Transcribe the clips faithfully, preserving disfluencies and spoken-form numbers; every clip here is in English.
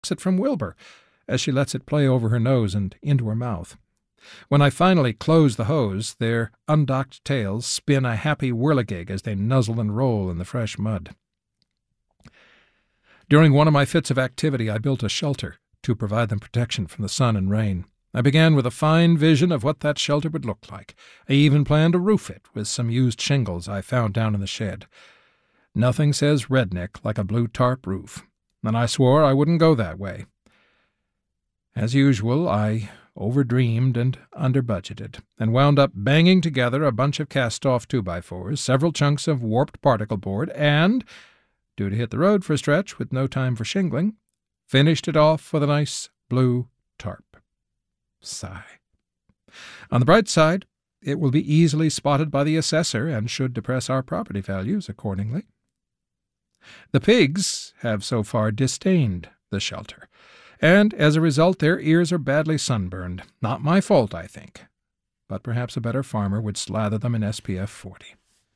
it from Wilbur, as she lets it play over her nose and into her mouth. When I finally close the hose, their undocked tails spin a happy whirligig as they nuzzle and roll in the fresh mud. During one of my fits of activity, I built a shelter to provide them protection from the sun and rain. I began with a fine vision of what that shelter would look like. I even planned to roof it with some used shingles I found down in the shed. Nothing says redneck like a blue tarp roof, and I swore I wouldn't go that way. As usual, I overdreamed and under-budgeted, and wound up banging together a bunch of cast-off two-by-fours, several chunks of warped particle board, and, due to hit the road for a stretch with no time for shingling, finished it off with a nice blue tarp. Sigh. On the bright side, it will be easily spotted by the assessor and should depress our property values accordingly. The pigs have so far disdained the shelter, and as a result their ears are badly sunburned. Not my fault, I think, but perhaps a better farmer would slather them in S P F forty.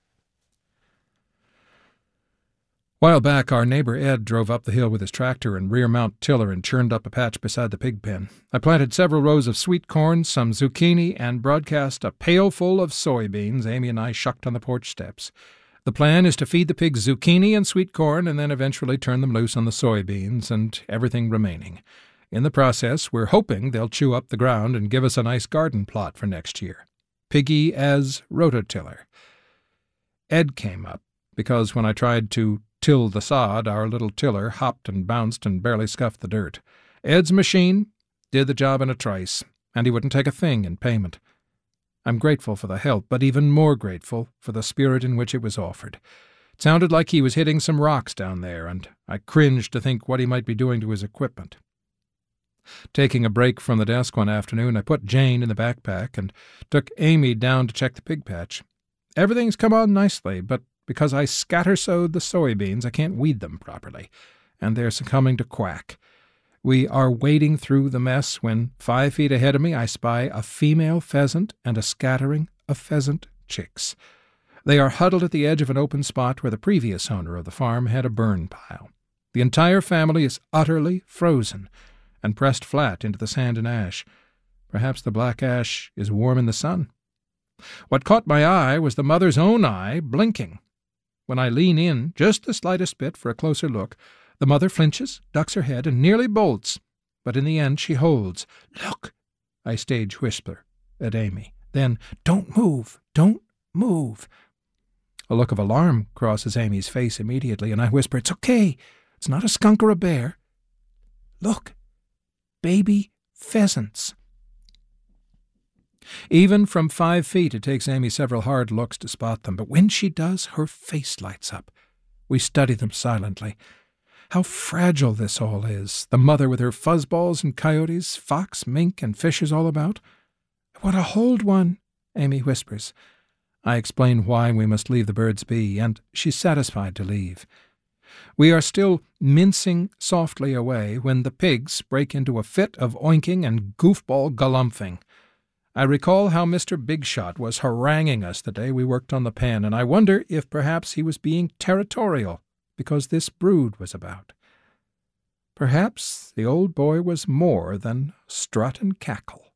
While back, our neighbor Ed drove up the hill with his tractor and rear-mount tiller and churned up a patch beside the pig pen. I planted several rows of sweet corn, some zucchini, and broadcast a pailful of soybeans Amy and I shucked on the porch steps. The plan is to feed the pigs zucchini and sweet corn and then eventually turn them loose on the soybeans and everything remaining. In the process, we're hoping they'll chew up the ground and give us a nice garden plot for next year. Piggy as rototiller. Ed came up, because when I tried to till the sod, our little tiller hopped and bounced and barely scuffed the dirt. Ed's machine did the job in a trice, and he wouldn't take a thing in payment. I'm grateful for the help, but even more grateful for the spirit in which it was offered. It sounded like he was hitting some rocks down there, and I cringed to think what he might be doing to his equipment. Taking a break from the desk one afternoon, I put Jane in the backpack and took Amy down to check the pig patch. Everything's come on nicely, but because I scatter-sowed the soybeans, I can't weed them properly, and they're succumbing to quack. We are wading through the mess when, five feet ahead of me, I spy a female pheasant and a scattering of pheasant chicks. They are huddled at the edge of an open spot where the previous owner of the farm had a burn pile. The entire family is utterly frozen and pressed flat into the sand and ash. Perhaps the black ash is warm in the sun. What caught my eye was the mother's own eye blinking. When I lean in just the slightest bit for a closer look, the mother flinches, ducks her head, and nearly bolts, but in the end she holds. "Look," I stage whisper at Amy. Then, "Don't move, don't move." A look of alarm crosses Amy's face immediately, and I whisper, "It's okay. It's not a skunk or a bear. Look, baby pheasants." Even from five feet it takes Amy several hard looks to spot them, but when she does, her face lights up. We study them silently. How fragile this all is, the mother with her fuzzballs and coyotes, fox, mink, and fishes all about. "I want to hold one," Amy whispers. I explain why we must leave the birds be, and she's satisfied to leave. We are still mincing softly away when the pigs break into a fit of oinking and goofball galumphing. I recall how Mister Big Shot was haranguing us the day we worked on the pen, and I wonder if perhaps he was being territorial because this brood was about. Perhaps the old boy was more than strut and cackle.